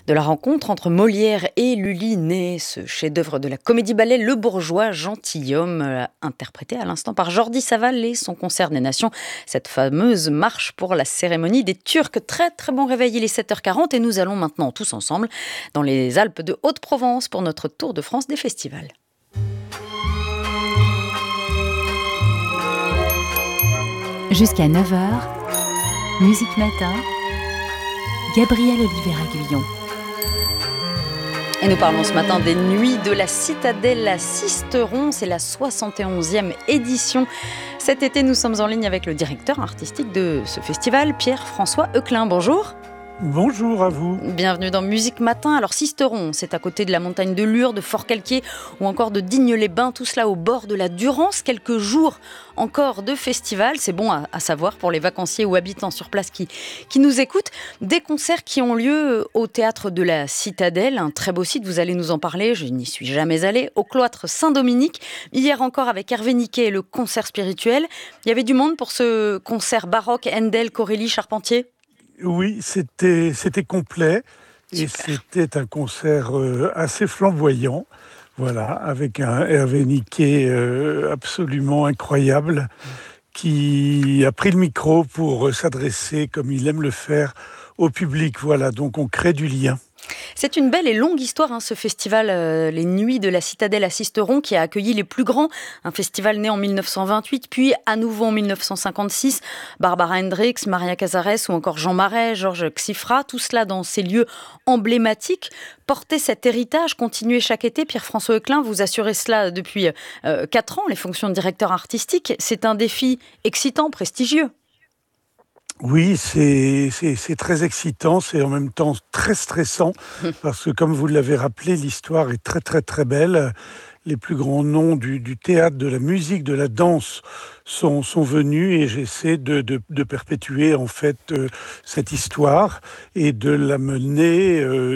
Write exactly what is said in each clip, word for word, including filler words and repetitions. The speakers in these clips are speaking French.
De la rencontre entre Molière et Lully naît ce chef-d'œuvre de la comédie-ballet Le Bourgeois Gentilhomme, euh, interprété à l'instant par Jordi Savall et son concert des Nations. Cette fameuse marche pour la cérémonie des Turcs. Très très bon réveil, il est sept heures quarante et nous allons maintenant tous ensemble dans les Alpes de Haute-Provence pour notre tour de France des festivals. Jusqu'à neuf heures, Musique Matin, Gabriel Oliveira-Guillon. Et nous parlons ce matin des Nuits de la Citadelle à Sisteron. C'est la soixante et onzième édition. Cet été, nous sommes en ligne avec le directeur artistique de ce festival, Pierre-François Euclin. Bonjour. Bonjour à vous. Bienvenue dans Musique Matin. Alors Sisteron, c'est à côté de la montagne de Lure, de Fort-Calquier ou encore de Digne-les-Bains, tout cela au bord de la Durance. Quelques jours encore de festival, c'est bon à, à savoir pour les vacanciers ou habitants sur place qui, qui nous écoutent. Des concerts qui ont lieu au Théâtre de la Citadelle, un très beau site, vous allez nous en parler, je n'y suis jamais allée, au cloître Saint-Dominique. Hier encore avec Hervé Niquet et le concert spirituel. Il y avait du monde pour ce concert baroque, Handel, Corelli, Charpentier. Oui, c'était, c'était complet et Super. c'était un concert euh, assez flamboyant, voilà, avec un Hervé Niquet euh, absolument incroyable qui a pris le micro pour euh, s'adresser, comme il aime le faire, au public. Voilà, donc on crée du lien. C'est une belle et longue histoire, hein, ce festival, euh, les Nuits de la Citadelle à Sisteron, qui a accueilli les plus grands. Un festival né en mille neuf cent vingt-huit, puis à nouveau en mille neuf cent cinquante-six. Barbara Hendricks, Maria Cazares ou encore Jean Marais, Georges Xifra, tout cela dans ces lieux emblématiques. Porter cet héritage, continuer chaque été. Pierre-François Euclin, vous assurez cela depuis euh, quatre ans, les fonctions de directeur artistique. C'est un défi excitant, prestigieux. Oui, c'est, c'est, c'est très excitant, c'est en même temps très stressant, parce que comme vous l'avez rappelé, l'histoire est très très très belle. Les plus grands noms du, du théâtre, de la musique, de la danse sont, sont venus et j'essaie de, de, de perpétuer en fait euh, cette histoire et de la mener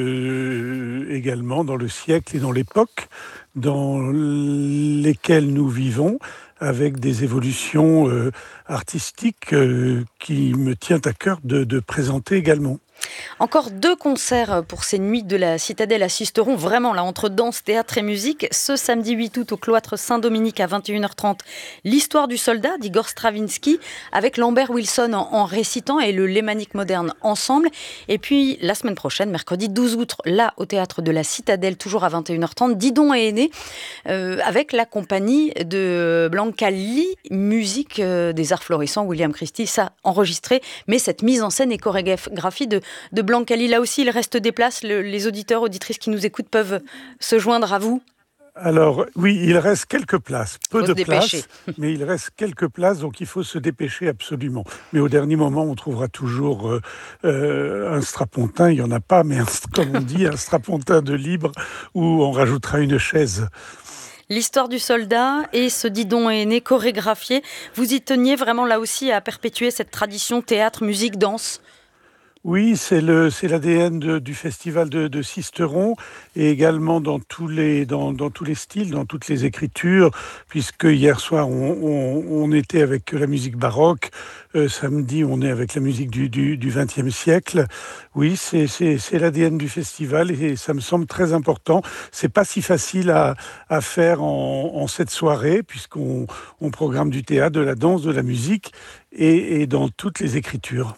euh, également dans le siècle et dans l'époque dans lesquelles nous vivons, avec des évolutions euh, artistiques euh, qui me tient à cœur de, de présenter également. Encore deux concerts pour ces Nuits de la Citadelle à Sisteron, vraiment là, entre danse, théâtre et musique. Ce samedi huit août au cloître Saint-Dominique à vingt et une heures trente, l'histoire du soldat d'Igor Stravinsky, avec Lambert Wilson en, en récitant et le Lémanique moderne ensemble. Et puis la semaine prochaine, mercredi douze août, là au théâtre de la Citadelle, toujours à vingt et une heures trente, Didon et Aîné, euh, avec la compagnie de Blanca Lee, musique euh, des arts florissants, William Christie, ça enregistré, mais cette mise en scène et chorégraphie de de Blanca Lee, là aussi, il reste des places. Le, les auditeurs, auditrices qui nous écoutent peuvent se joindre à vous. Alors, oui, il reste quelques places, peu faut de se dépêcher. places, mais il reste quelques places, donc il faut se dépêcher absolument. Mais au dernier moment, on trouvera toujours euh, euh, un strapontin, il n'y en a pas, mais un, comme on dit, un strapontin de libre, où on rajoutera une chaise. L'histoire du soldat et ce Didon est né chorégraphié. Vous y teniez vraiment là aussi à perpétuer cette tradition théâtre, musique, danse? Oui, c'est le c'est l'A D N de, du festival de, de Sisteron et également dans tous les dans, dans tous les styles, dans toutes les écritures, puisque hier soir on, on, on était avec la musique baroque, euh, samedi on est avec la musique du du, du vingtième siècle. Oui, c'est c'est c'est l'A D N du festival et ça me semble très important. C'est pas si facile à à faire en, en cette soirée puisqu'on on programme du théâtre, de la danse, de la musique et, et dans toutes les écritures.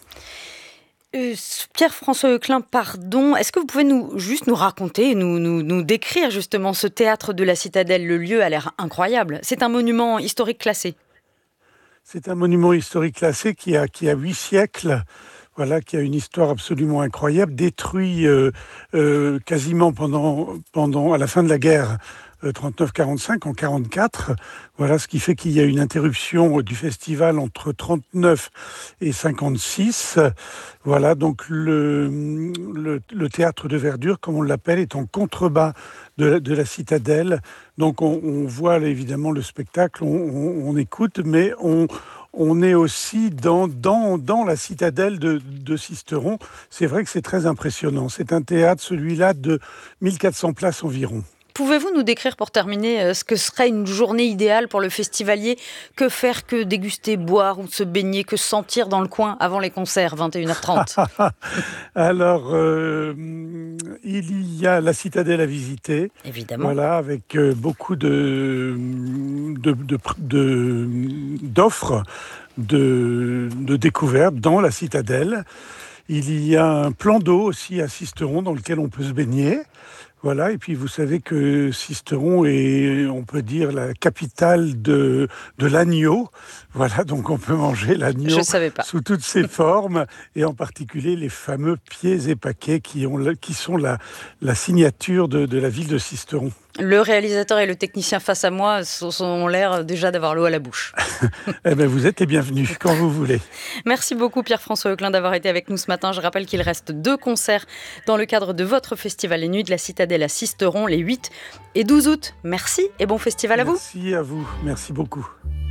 Euh, Pierre-François Euclin, pardon, est-ce que vous pouvez nous, juste nous raconter, nous, nous, nous décrire justement ce théâtre de la Citadelle? Le lieu a l'air incroyable. C'est un monument historique classé. C'est un monument historique classé qui a, qui a huit siècles, voilà, qui a une histoire absolument incroyable, détruit euh, euh, quasiment pendant, pendant, à la fin de la guerre. trente-neuf quarante-cinq en quarante-quatre, voilà ce qui fait qu'il y a une interruption du festival entre trente-neuf et cinquante-six. Voilà, donc le, le, le théâtre de verdure, comme on l'appelle, est en contrebas de la, de la citadelle. Donc on, on voit évidemment le spectacle, on, on, on écoute, mais on, on est aussi dans, dans, dans la citadelle de, de Sisteron. C'est vrai que c'est très impressionnant. C'est un théâtre, celui-là, de mille quatre cents places environ. Pouvez-vous nous décrire pour terminer euh, ce que serait une journée idéale pour le festivalier? Que faire, que déguster, boire ou se baigner, que sentir dans le coin avant les concerts, vingt et une heures trente? Alors, euh, il y a la citadelle à visiter. Évidemment. Voilà, avec euh, beaucoup de, de, de, de- d'offres, de, de découvertes dans la citadelle. Il y a un plan d'eau aussi à Sisteron dans lequel on peut se baigner. Voilà, et puis vous savez que Sisteron est, on peut dire, la capitale de, de l'agneau. Voilà, donc on peut manger Je l'agneau ne savais pas. sous toutes ses formes, et en particulier les fameux pieds et paquets qui, ont, la- qui sont la, la signature de, de la ville de Sisteron. Le réalisateur et le technicien face à moi sont- sont- ont l'air déjà d'avoir l'eau à la bouche. Eh bien, vous êtes les bienvenus quand vous voulez. Merci beaucoup Pierre-François Auclin d'avoir été avec nous ce matin. Je rappelle qu'il reste deux concerts dans le cadre de votre festival Les Nuits de la Citadelle à Sisteron les huit et douze août. Merci et bon festival à vous. Merci à vous, merci beaucoup.